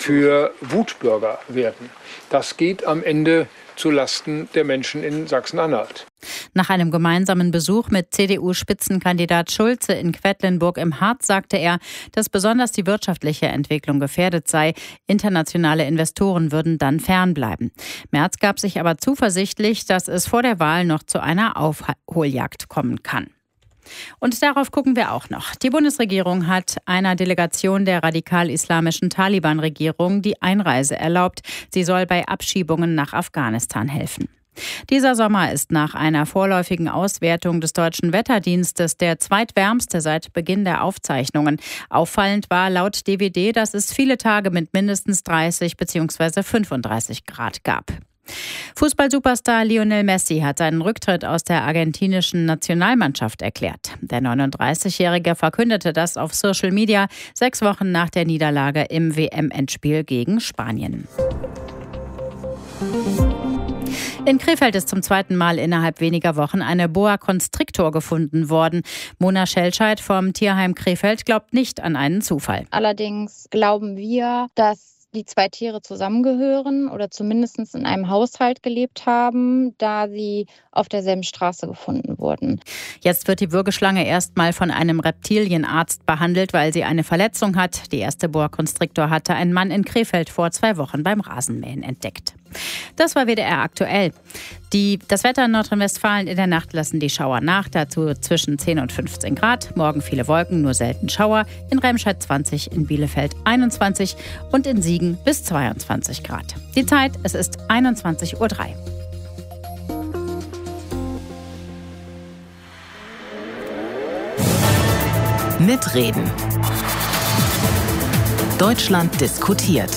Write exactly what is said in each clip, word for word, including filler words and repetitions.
für Wutbürger werden. Das geht am Ende zulasten der Menschen in Sachsen-Anhalt. Nach einem gemeinsamen Besuch mit C D U-Spitzenkandidat Schulze in Quedlinburg im Harz sagte er, dass besonders die wirtschaftliche Entwicklung gefährdet sei. Internationale Investoren würden dann fernbleiben. Merz gab sich aber zuversichtlich, dass es vor der Wahl noch zu einer Aufholjagd kommen kann. Und darauf gucken wir auch noch. Die Bundesregierung hat einer Delegation der radikal-islamischen Taliban-Regierung die Einreise erlaubt. Sie soll bei Abschiebungen nach Afghanistan helfen. Dieser Sommer ist nach einer vorläufigen Auswertung des Deutschen Wetterdienstes der zweitwärmste seit Beginn der Aufzeichnungen. Auffallend war laut D W D, dass es viele Tage mit mindestens dreißig bzw. fünfunddreißig Grad gab. Fußball-Superstar Lionel Messi hat seinen Rücktritt aus der argentinischen Nationalmannschaft erklärt. Der neununddreißigjährige verkündete das auf Social Media sechs Wochen nach der Niederlage im W M-Endspiel gegen Spanien. In Krefeld ist zum zweiten Mal innerhalb weniger Wochen eine Boa Constrictor gefunden worden. Mona Schelscheid vom Tierheim Krefeld glaubt nicht an einen Zufall. Allerdings glauben wir, dass die zwei Tiere zusammengehören oder zumindest in einem Haushalt gelebt haben, da sie auf derselben Straße gefunden wurden. Jetzt wird die Würgeschlange erstmal von einem Reptilienarzt behandelt, weil sie eine Verletzung hat. Die erste Boa Constrictor hatte ein Mann in Krefeld vor zwei Wochen beim Rasenmähen entdeckt. Das war W D R aktuell. Die, das Wetter in Nordrhein-Westfalen: in der Nacht lassen die Schauer nach, dazu zwischen zehn und fünfzehn Grad. Morgen viele Wolken, nur selten Schauer. In Remscheid zwanzig, in Bielefeld einundzwanzig und in Siegen bis zweiundzwanzig Grad. Die Zeit, es ist einundzwanzig Uhr drei. Mitreden. Deutschland diskutiert.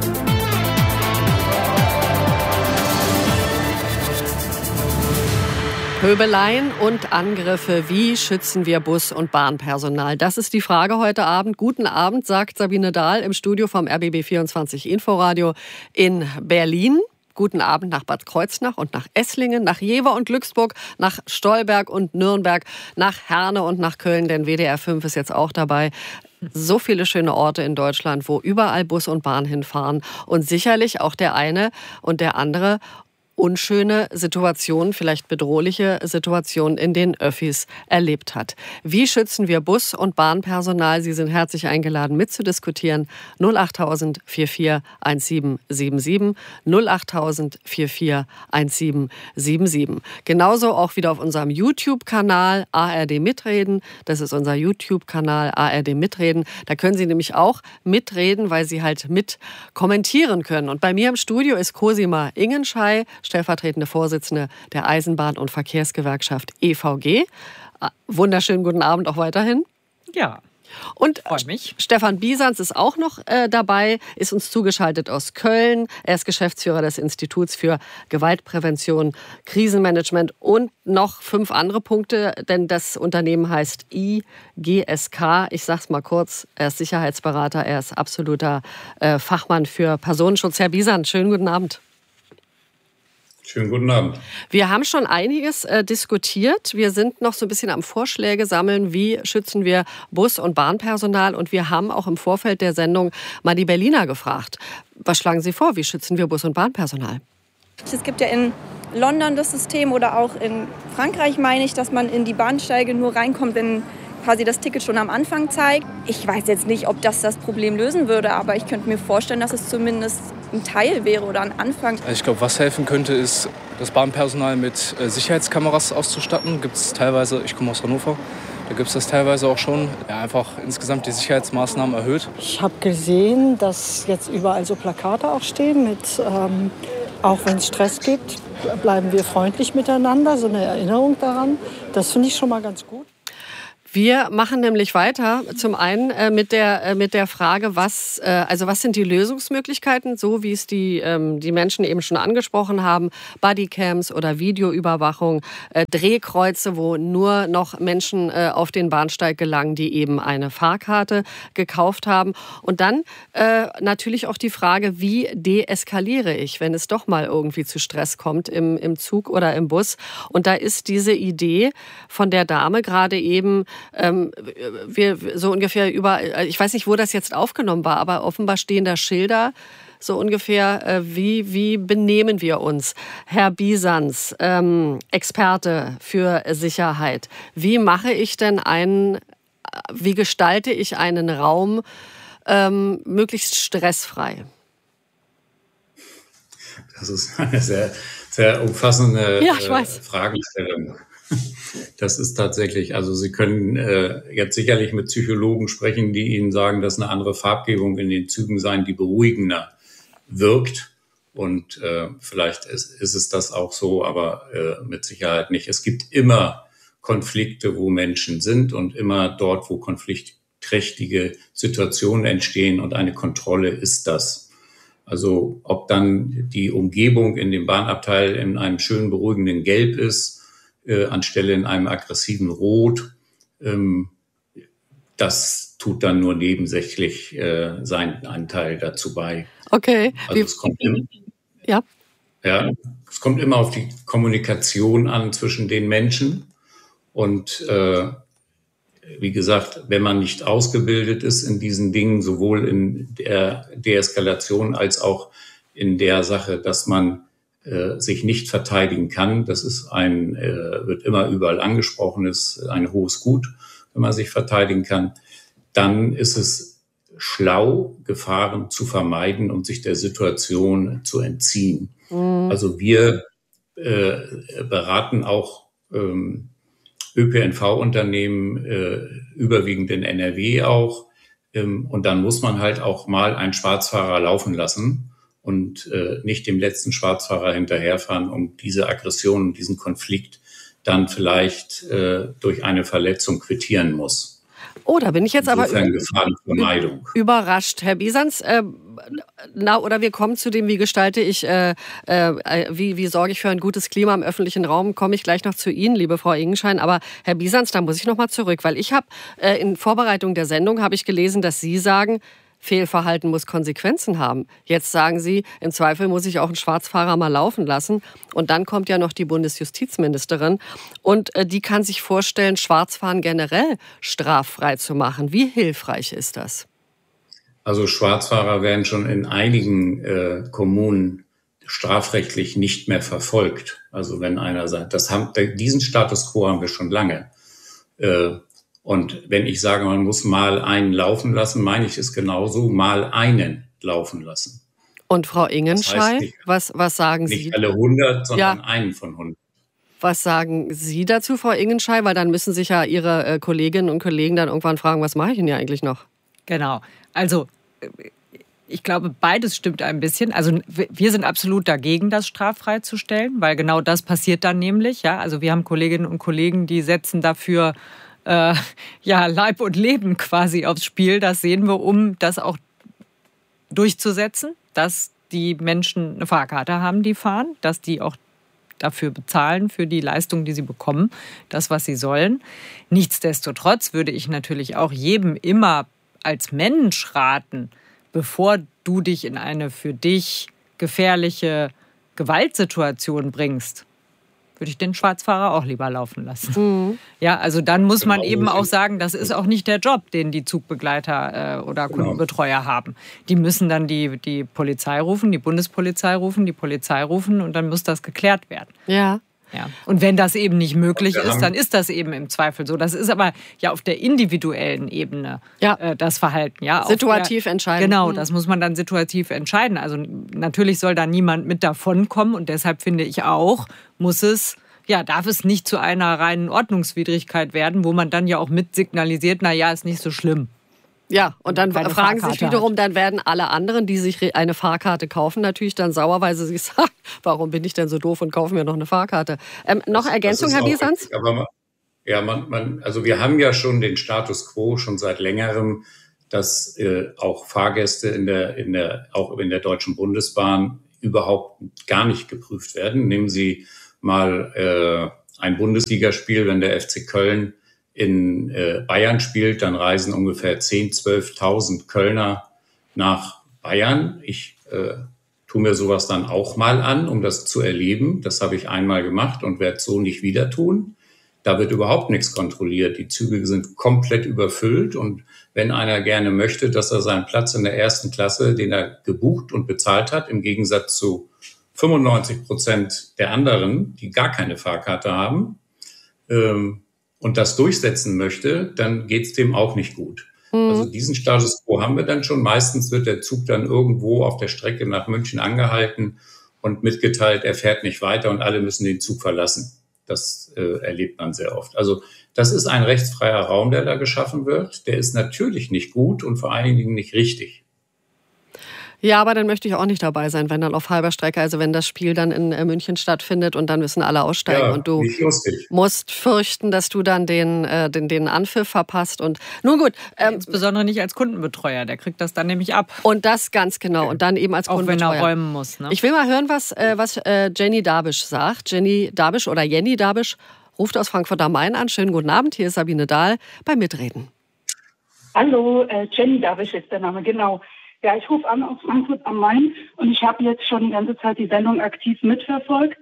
Pöbeleien und Angriffe. Wie schützen wir Bus- und Bahnpersonal? Das ist die Frage heute Abend. Guten Abend, sagt Sabine Dahl im Studio vom R B B vierundzwanzig Inforadio in Berlin. Guten Abend nach Bad Kreuznach und nach Esslingen, nach Jever und Glücksburg, nach Stolberg und Nürnberg, nach Herne und nach Köln, denn W D R fünf ist jetzt auch dabei. So viele schöne Orte in Deutschland, wo überall Bus und Bahn hinfahren und sicherlich auch der eine und der andere unschöne Situationen, vielleicht bedrohliche Situationen in den Öffis erlebt hat. Wie schützen wir Bus- und Bahnpersonal? Sie sind herzlich eingeladen, mitzudiskutieren. null acht tausend vierundvierzig siebzehn siebenundsiebzig, null acht tausend vierundvierzig siebzehn siebenundsiebzig. Genauso auch wieder auf unserem YouTube-Kanal A R D Mitreden. Das ist unser YouTube-Kanal A R D Mitreden. Da können Sie nämlich auch mitreden, weil Sie halt mit kommentieren können. Und bei mir im Studio ist Cosima Ingenschei, stellvertretende Vorsitzende der Eisenbahn- und Verkehrsgewerkschaft E V G. Wunderschönen guten Abend auch weiterhin. Ja. Und mich. Stefan Bisanz ist auch noch äh, dabei, ist uns zugeschaltet aus Köln. Er ist Geschäftsführer des Instituts für Gewaltprävention, Krisenmanagement und noch fünf andere Punkte, denn das Unternehmen heißt I G S K. Ich sag's mal kurz, er ist Sicherheitsberater, er ist absoluter äh, Fachmann für Personenschutz. Herr Bisanz, schönen guten Abend. Schönen guten Abend. Wir haben schon einiges äh, diskutiert. Wir sind noch so ein bisschen am Vorschläge sammeln, wie schützen wir Bus- und Bahnpersonal. Und wir haben auch im Vorfeld der Sendung mal die Berliner gefragt. Was schlagen Sie vor, wie schützen wir Bus- und Bahnpersonal? Es gibt ja in London das System oder auch in Frankreich, meine ich, dass man in die Bahnsteige nur reinkommt, wenn quasi das Ticket schon am Anfang zeigt. Ich weiß jetzt nicht, ob das das Problem lösen würde, aber ich könnte mir vorstellen, dass es zumindest ein Teil wäre oder ein Anfang. Ich glaube, was helfen könnte, ist, das Bahnpersonal mit äh, Sicherheitskameras auszustatten. Gibt es teilweise, ich komme aus Hannover, da gibt es das teilweise auch schon. Ja, einfach insgesamt die Sicherheitsmaßnahmen erhöht. Ich habe gesehen, dass jetzt überall so Plakate auch stehen mit, ähm, auch wenn es Stress gibt, bleiben wir freundlich miteinander, so eine Erinnerung daran. Das finde ich schon mal ganz gut. Wir machen nämlich weiter, zum einen äh, mit der äh, mit der Frage, was äh, also was sind die Lösungsmöglichkeiten, so wie es die ähm, die Menschen eben schon angesprochen haben, Bodycams oder Videoüberwachung, äh, Drehkreuze, wo nur noch Menschen äh, auf den Bahnsteig gelangen, die eben eine Fahrkarte gekauft haben. Und dann äh, natürlich auch die Frage, wie deeskaliere ich, wenn es doch mal irgendwie zu Stress kommt im im Zug oder im Bus. Und da ist diese Idee von der Dame gerade eben ähm, wir so ungefähr überall, ich weiß nicht, wo das jetzt aufgenommen war, aber offenbar stehen da Schilder, so ungefähr, äh, wie, wie benehmen wir uns? Herr Bisanz, ähm, Experte für Sicherheit, wie mache ich denn einen, wie gestalte ich einen Raum ähm, möglichst stressfrei? Das ist eine sehr, sehr umfassende ja, ich weiß. äh, Fragestellung. Das ist tatsächlich, also Sie können äh, jetzt sicherlich mit Psychologen sprechen, die Ihnen sagen, dass eine andere Farbgebung in den Zügen sein, die beruhigender wirkt. Und äh, vielleicht ist, ist es das auch so, aber äh, mit Sicherheit nicht. Es gibt immer Konflikte, wo Menschen sind und immer dort, wo konfliktträchtige Situationen entstehen und eine Kontrolle ist das. Also ob dann die Umgebung in dem Bahnabteil in einem schönen beruhigenden Gelb ist, äh, anstelle in einem aggressiven Rot, ähm, das tut dann nur nebensächlich äh, seinen Anteil dazu bei. Okay. Also es kommt immer, ja. Ja, es kommt immer auf die Kommunikation an zwischen den Menschen. Und äh, wie gesagt, wenn man nicht ausgebildet ist in diesen Dingen, sowohl in der Deeskalation als auch in der Sache, dass man äh, sich nicht verteidigen kann, das ist ein, äh, wird immer überall angesprochen, ist ein hohes Gut, wenn man sich verteidigen kann, dann ist es schlau, Gefahren zu vermeiden und sich der Situation zu entziehen. Mhm. Also wir äh, beraten auch ähm, Ö P N V-Unternehmen, äh, überwiegend in N R W auch. Ähm, und dann muss man halt auch mal einen Schwarzfahrer laufen lassen und äh, nicht dem letzten Schwarzfahrer hinterherfahren, um diese Aggression, diesen Konflikt dann vielleicht äh, durch eine Verletzung quittieren muss. Oh, da bin ich jetzt Insofern aber Gefahrenvermeidung. überrascht. Herr Bisanz, äh, na, oder wir kommen zu dem, wie gestalte ich, äh, äh, wie, wie sorge ich für ein gutes Klima im öffentlichen Raum, komme ich gleich noch zu Ihnen, liebe Frau Ingenschein. Aber Herr Bisanz, da muss ich noch mal zurück, weil ich habe äh, in Vorbereitung der Sendung habe ich gelesen, dass Sie sagen, Fehlverhalten muss Konsequenzen haben. Jetzt sagen Sie, im Zweifel muss ich auch einen Schwarzfahrer mal laufen lassen. Und dann kommt ja noch die Bundesjustizministerin. Und äh, die kann sich vorstellen, Schwarzfahren generell straffrei zu machen. Wie hilfreich ist das? Also Schwarzfahrer werden schon in einigen äh, Kommunen strafrechtlich nicht mehr verfolgt. Also wenn einer sagt, das haben, diesen Status quo haben wir schon lange. Äh, Und wenn ich sage, man muss mal einen laufen lassen, meine ich es genauso, mal einen laufen lassen. Und Frau Ingenschein, das heißt nicht, was, was sagen nicht Sie? Nicht alle hundert, sondern ja. einen von hundert. Was sagen Sie dazu, Frau Ingenschein? Weil dann müssen sich ja Ihre äh, Kolleginnen und Kollegen dann irgendwann fragen, was mache ich denn hier eigentlich noch? Genau. Also ich glaube, beides stimmt ein bisschen. Also wir sind absolut dagegen, das straffrei zu stellen, weil genau das passiert dann nämlich. Ja? Also wir haben Kolleginnen und Kollegen, die setzen dafür Äh, ja, Leib und Leben quasi aufs Spiel. Das sehen wir, um das auch durchzusetzen, dass die Menschen eine Fahrkarte haben, die fahren, dass die auch dafür bezahlen, für die Leistung, die sie bekommen, das, was sie sollen. Nichtsdestotrotz würde ich natürlich auch jedem immer als Mensch raten, bevor du dich in eine für dich gefährliche Gewaltsituation bringst, würde ich den Schwarzfahrer auch lieber laufen lassen. Mhm. Ja, also dann muss man eben auch sagen, das ist auch nicht der Job, den die Zugbegleiter äh, oder Kundenbetreuer haben. Die müssen dann die, die Polizei rufen, die Bundespolizei rufen, die Polizei rufen und dann muss das geklärt werden. Ja. Ja. Und wenn das eben nicht möglich ist, dann ist das eben im Zweifel so. Das ist aber ja auf der individuellen Ebene ja. äh, das Verhalten. Ja, situativ der, entscheiden. Genau, das muss man dann situativ entscheiden. Also natürlich soll da niemand mit davonkommen und deshalb finde ich auch, muss es, ja, darf es nicht zu einer reinen Ordnungswidrigkeit werden, wo man dann ja auch mit signalisiert, na ja, ist nicht so schlimm. Ja, und dann fragen Fahrkarte sich wiederum, hat. dann werden alle anderen, die sich eine Fahrkarte kaufen, natürlich dann sauer, weil sie sich sagen, warum bin ich denn so doof und kaufe mir noch eine Fahrkarte. Ähm, noch das, Ergänzung, das Herr Bisanz? Richtig, aber man, ja, man, man, also wir haben ja schon den Status quo schon seit längerem, dass äh, auch Fahrgäste in der, in der, auch in der Deutschen Bundesbahn überhaupt gar nicht geprüft werden. Nehmen Sie mal äh, ein Bundesligaspiel, wenn der F C Köln in äh, Bayern spielt, dann reisen ungefähr zehntausend, zwölftausend Kölner nach Bayern. Ich äh, tue mir sowas dann auch mal an, um das zu erleben. Das habe ich einmal gemacht und werde es so nicht wieder tun. Da wird überhaupt nichts kontrolliert. Die Züge sind komplett überfüllt. Und wenn einer gerne möchte, dass er seinen Platz in der ersten Klasse, den er gebucht und bezahlt hat, im Gegensatz zu fünfundneunzig Prozent der anderen, die gar keine Fahrkarte haben, ähm, und das durchsetzen möchte, dann geht's dem auch nicht gut. Mhm. Also diesen Status quo haben wir dann schon. Meistens wird der Zug dann irgendwo auf der Strecke nach München angehalten und mitgeteilt, er fährt nicht weiter und alle müssen den Zug verlassen. Das äh, erlebt man sehr oft. Also das ist ein rechtsfreier Raum, der da geschaffen wird. Der ist natürlich nicht gut und vor allen Dingen nicht richtig. Ja, aber dann möchte ich auch nicht dabei sein, wenn dann auf halber Strecke, also wenn das Spiel dann in München stattfindet und dann müssen alle aussteigen ja, und du musst fürchten, dass du dann den, äh, den, den Anpfiff verpasst. Und nun gut. Ähm, Insbesondere nicht als Kundenbetreuer, der kriegt das dann nämlich ab. Und das ganz genau. Und dann eben als auch Kundenbetreuer. Auch wenn er räumen muss. Ne? Ich will mal hören, was, äh, was äh, Jenny Dabisch sagt. Jenny Dabisch oder Jenny Dabisch ruft aus Frankfurt am Main an. Schönen guten Abend, hier ist Sabine Dahl bei Mitreden. Hallo, äh, Jenny Dabisch ist der Name, genau. Ja, ich rufe an aus Frankfurt am Main und ich habe jetzt schon die ganze Zeit die Sendung aktiv mitverfolgt.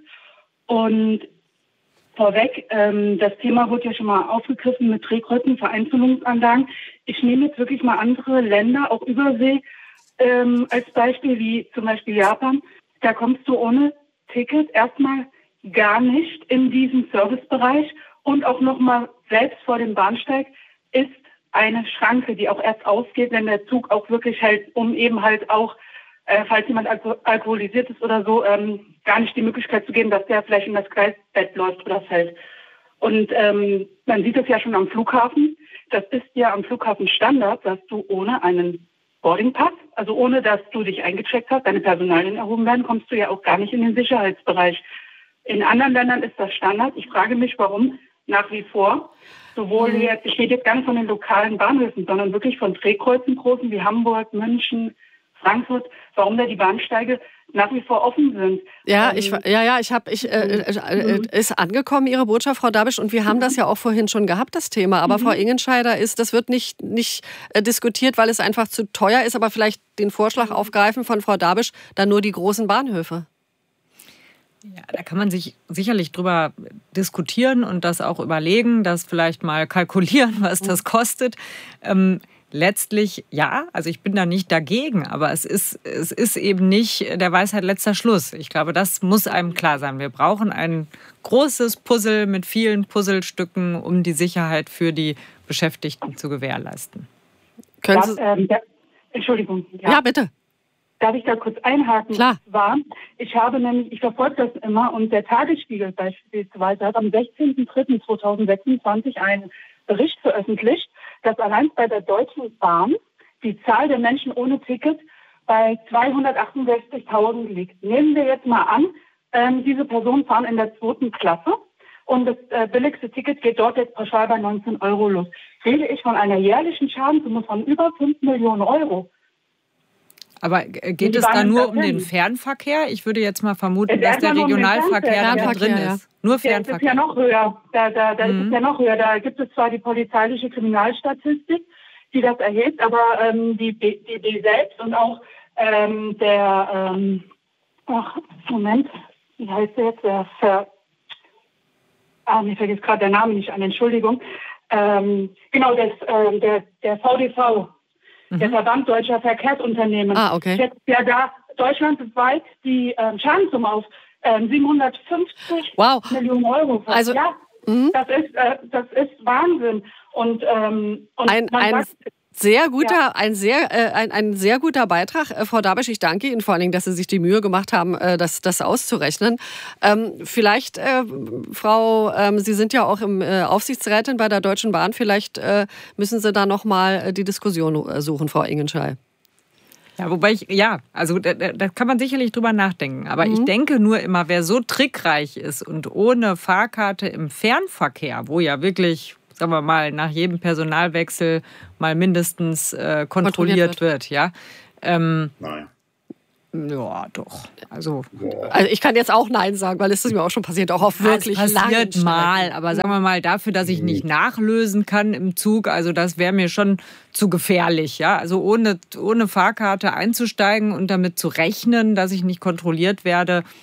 Und vorweg, ähm, das Thema wurde ja schon mal aufgegriffen mit Drehkreuzen, Vereinzelungsanlagen. Ich nehme jetzt wirklich mal andere Länder, auch Übersee, ähm, als Beispiel, wie zum Beispiel Japan. Da kommst du ohne Ticket erstmal gar nicht in diesen Servicebereich und auch nochmal selbst vor dem Bahnsteig ist eine Schranke, die auch erst ausgeht, wenn der Zug auch wirklich hält, um eben halt auch, äh, falls jemand alko- alkoholisiert ist oder so, ähm, gar nicht die Möglichkeit zu geben, dass der vielleicht in das Gleisbett läuft oder fällt. Und ähm, man sieht es ja schon am Flughafen. Das ist ja am Flughafen Standard, dass du ohne einen Boardingpass, also ohne dass du dich eingecheckt hast, deine Personalien erhoben werden, kommst du ja auch gar nicht in den Sicherheitsbereich. In anderen Ländern ist das Standard. Ich frage mich, warum nach wie vor sowohl jetzt, ich rede jetzt gar nicht von den lokalen Bahnhöfen, sondern wirklich von Drehkreuzen großen wie Hamburg, München, Frankfurt, warum da die Bahnsteige nach wie vor offen sind. Ja, ich, ja, ja, ich habe, ich, äh, äh, ist angekommen, Ihre Botschaft, Frau Dabisch, und wir haben das ja auch vorhin schon gehabt, das Thema. Aber mhm. Frau Ingenscheider, ist, das wird nicht, nicht äh, diskutiert, weil es einfach zu teuer ist, aber vielleicht den Vorschlag aufgreifen von Frau Dabisch, dann nur die großen Bahnhöfe. Ja, da kann man sich sicherlich drüber diskutieren und das auch überlegen, das vielleicht mal kalkulieren, was das kostet. Ähm, letztlich, ja, also ich bin da nicht dagegen, aber es ist, es ist eben nicht der Weisheit letzter Schluss. Ich glaube, das muss einem klar sein. Wir brauchen ein großes Puzzle mit vielen Puzzlestücken, um die Sicherheit für die Beschäftigten zu gewährleisten. Können Sie... Das, ähm, ja, Entschuldigung. Ja, ja bitte. Darf ich da kurz einhaken? Klar. War, ich habe nämlich, ich verfolge das immer und der Tagesspiegel beispielsweise hat am sechzehnten dritten zweitausendsechsundzwanzig einen Bericht veröffentlicht, dass allein bei der Deutschen Bahn die Zahl der Menschen ohne Ticket bei zweihundertachtundsechzigtausend liegt. Nehmen wir jetzt mal an, ähm, diese Personen fahren in der zweiten Klasse und das äh, billigste Ticket geht dort jetzt pauschal bei neunzehn Euro los. Rede ich von einer jährlichen Schadenssumme von über fünf Millionen Euro. Aber geht es da nur um den Fernverkehr? Ich würde jetzt mal vermuten, dass der Regionalverkehr da drin ist. Nur Fernverkehr. Das ist ja noch höher. Da, da, da mhm. ist es ja noch höher. Da gibt es zwar die polizeiliche Kriminalstatistik, die das erhebt, aber ähm, die, die, die selbst und auch ähm, der, ähm, ach, Moment, wie heißt der jetzt? Der Ver, ah, mir fällt jetzt gerade der Name nicht an, Entschuldigung. Ähm, genau, das, ähm, der, der V D V. Der Verband Deutscher Verkehrsunternehmen ah, okay. setzt ja da deutschlandweit die ähm, Schadenssumme auf ähm, siebenhundertfünfzig wow. Millionen Euro. Also, ja, mh. das ist äh, das ist Wahnsinn. Und, ähm, und ein, man ein sagt, sehr guter, ja. ein sehr, äh, ein, ein sehr guter Beitrag, äh, Frau Dabisch. Ich danke Ihnen vor allen Dingen, dass Sie sich die Mühe gemacht haben, äh, das, das auszurechnen. Ähm, vielleicht, äh, Frau, ähm, Sie sind ja auch im äh, Aufsichtsrätin bei der Deutschen Bahn. Vielleicht äh, müssen Sie da noch mal äh, die Diskussion äh, suchen, Frau Ingenschei. Ja, wobei ich, ja, also da, da kann man sicherlich drüber nachdenken. Aber mhm. ich denke nur immer, wer so trickreich ist und ohne Fahrkarte im Fernverkehr, wo ja wirklich, sagen wir mal, nach jedem Personalwechsel mal mindestens äh, kontrolliert, kontrolliert wird. wird, ja. Ähm, Nein. Ja, doch. Also, also ich kann jetzt auch Nein sagen, weil es ist mir auch schon passiert, auch auf wirklich langen Strecken. Das passiert mal, aber Mhm. sagen wir mal, dafür, dass ich nicht nachlösen kann im Zug, also das wäre mir schon zu gefährlich, ja. Also ohne, ohne Fahrkarte einzusteigen und damit zu rechnen, dass ich nicht kontrolliert werde,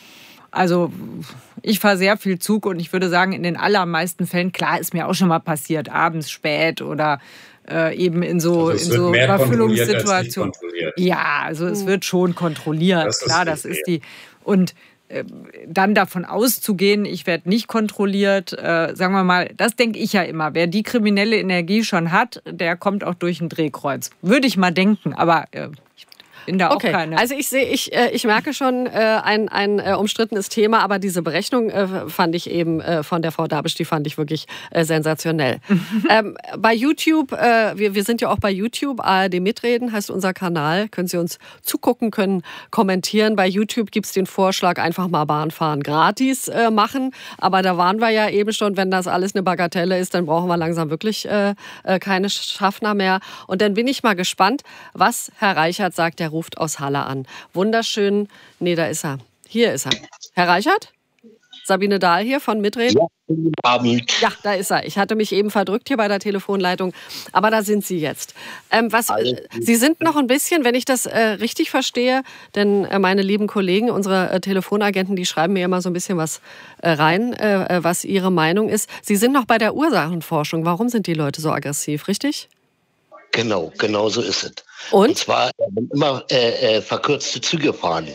Also ich fahre sehr viel Zug und ich würde sagen, in den allermeisten Fällen, klar, ist mir auch schon mal passiert, abends spät oder äh, eben in so, also in so Überfüllungssituationen. Ja, also es Mhm. wird schon kontrolliert, Das ist klar, das richtig. ist die. Und äh, dann davon auszugehen, ich werde nicht kontrolliert, äh, sagen wir mal, das denke ich ja immer. Wer die kriminelle Energie schon hat, der kommt auch durch ein Drehkreuz. Würde ich mal denken, aber äh, ich bin da auch Okay, keine. also ich sehe, ich, äh, ich merke schon äh, ein, ein äh, umstrittenes Thema, aber diese Berechnung äh, fand ich eben äh, von der Frau Dabisch, die fand ich wirklich äh, sensationell. ähm, bei YouTube, äh, wir, wir sind ja auch bei YouTube, A R D Mitreden heißt unser Kanal, können Sie uns zugucken, können kommentieren. Bei YouTube gibt es den Vorschlag, einfach mal Bahnfahren gratis äh, machen, aber da waren wir ja eben schon, wenn das alles eine Bagatelle ist, dann brauchen wir langsam wirklich äh, äh, keine Schaffner mehr. Und dann bin ich mal gespannt, was Herr Reichert sagt, der ruft aus Halle an. Wunderschön. Nee, da ist er. Hier ist er. Herr Reichert? Sabine Dahl hier von Mitreden? Ja, guten Abend. Ja, da ist er. Ich hatte mich eben verdrückt hier bei der Telefonleitung, aber da sind Sie jetzt. Ähm, was, äh, Sie sind noch ein bisschen, wenn ich das äh, richtig verstehe, denn äh, meine lieben Kollegen, unsere äh, Telefonagenten, die schreiben mir immer so ein bisschen was äh, rein, äh, was ihre Meinung ist. Sie sind noch bei der Ursachenforschung. Warum sind die Leute so aggressiv, richtig? Genau, genau so ist es. Und? Und zwar wenn immer äh, äh, verkürzte Züge fahren.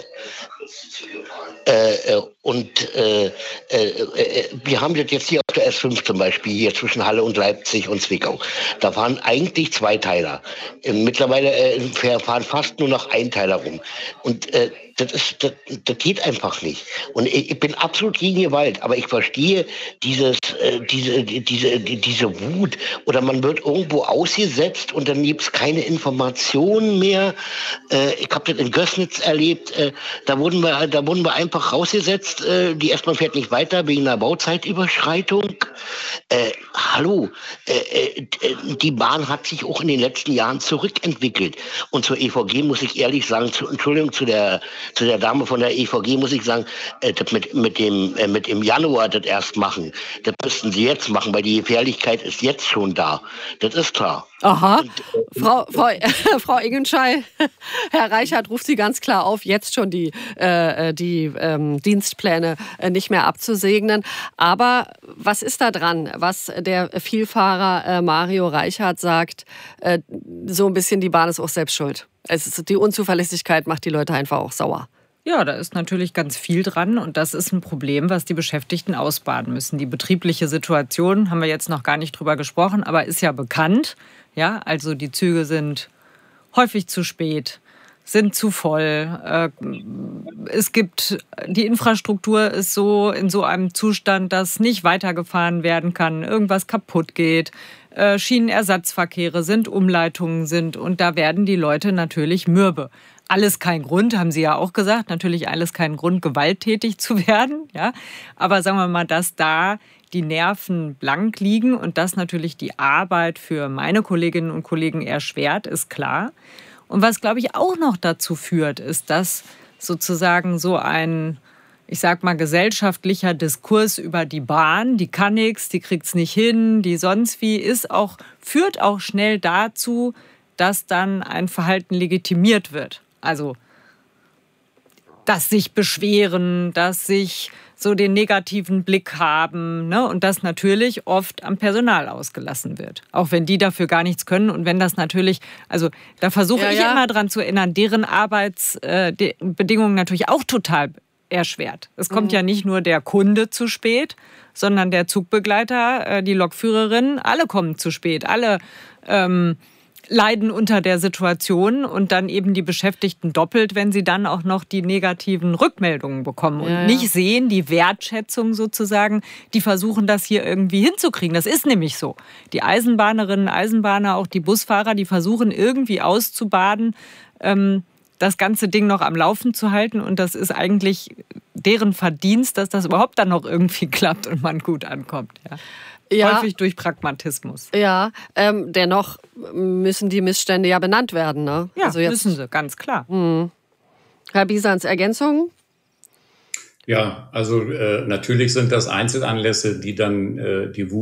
Äh, äh, und äh, äh, äh, wir haben das jetzt hier auf der S fünf zum Beispiel, hier zwischen Halle und Leipzig und Zwickau. Da fahren eigentlich Zweiteiler. Äh, mittlerweile äh, fahren fast nur noch Einteiler rum. Und äh, das, ist, das, das geht einfach nicht. Und ich, ich bin absolut gegen Gewalt, aber ich verstehe dieses, äh, diese, diese, diese Wut. Oder man wird irgendwo ausgesetzt und dann gibt es keine Informationen mehr. Äh, ich habe das in Gößnitz erlebt. Äh, da, wurden wir, da wurden wir einfach rausgesetzt. Äh, die S-Bahn fährt nicht weiter wegen einer Bauzeitüberschreitung. Äh, hallo, äh, äh, die Bahn hat sich auch in den letzten Jahren zurückentwickelt. Und zur E V G muss ich ehrlich sagen, zu, Entschuldigung, zu der, zu der Dame von der E V G muss ich sagen, äh, das mit, mit, dem, äh, mit dem Januar das erst machen. Das müssten sie jetzt machen, weil die Gefährlichkeit ist jetzt schon da. Das ist klar. Aha, Und, äh, Frau, Frau, äh, Frau Ingenschei, Herr Reichert ruft Sie ganz klar auf, jetzt schon die, äh, die ähm, Dienstpläne äh, nicht mehr abzusegnen. Aber was ist da dran, was der Vielfahrer äh, Mario Reichert sagt, äh, so ein bisschen die Bahn ist auch selbst schuld. Es ist, die Unzuverlässigkeit macht die Leute einfach auch sauer. Ja, da ist natürlich ganz viel dran und das ist ein Problem, was die Beschäftigten ausbaden müssen. Die betriebliche Situation, haben wir jetzt noch gar nicht drüber gesprochen, aber ist ja bekannt. Ja, also die Züge sind häufig zu spät, sind zu voll. Es gibt, die Infrastruktur ist so in so einem Zustand, dass nicht weitergefahren werden kann, irgendwas kaputt geht. Schienenersatzverkehre sind, Umleitungen sind und da werden die Leute natürlich mürbe. Alles kein Grund, haben Sie ja auch gesagt, natürlich alles kein Grund, gewalttätig zu werden. Ja? Aber sagen wir mal, dass da die Nerven blank liegen und das natürlich die Arbeit für meine Kolleginnen und Kollegen erschwert, ist klar. Und was, glaube ich, auch noch dazu führt, ist, dass sozusagen so ein, ich sag mal, gesellschaftlicher Diskurs über die Bahn, die kann nichts, die kriegt's nicht hin, die sonst wie, ist auch, führt auch schnell dazu, dass dann ein Verhalten legitimiert wird. Also, dass sich beschweren, dass sich so den negativen Blick haben, ne? Und das natürlich oft am Personal ausgelassen wird. Auch wenn die dafür gar nichts können und wenn das natürlich, also da versuche ja, ich ja. immer dran zu erinnern, deren Arbeitsbedingungen natürlich auch total erschwert. Es kommt Mhm. ja nicht nur der Kunde zu spät, sondern der Zugbegleiter, die Lokführerin, alle kommen zu spät, alle ähm, leiden unter der Situation und dann eben die Beschäftigten doppelt, wenn sie dann auch noch die negativen Rückmeldungen bekommen und ja, ja. nicht sehen, die Wertschätzung sozusagen, die versuchen das hier irgendwie hinzukriegen. Das ist nämlich so. Die Eisenbahnerinnen, Eisenbahner, auch die Busfahrer, die versuchen irgendwie auszubaden, ähm, das ganze Ding noch am Laufen zu halten und das ist eigentlich deren Verdienst, dass das überhaupt dann noch irgendwie klappt und man gut ankommt. Ja. Ja. Häufig durch Pragmatismus. Ja, ähm, dennoch müssen die Missstände ja benannt werden. Ne? Ja, also jetzt, müssen sie, ganz klar. Mh. Herr Bisans, Ergänzung? Ja, also äh, natürlich sind das Einzelanlässe, die dann äh, die Wut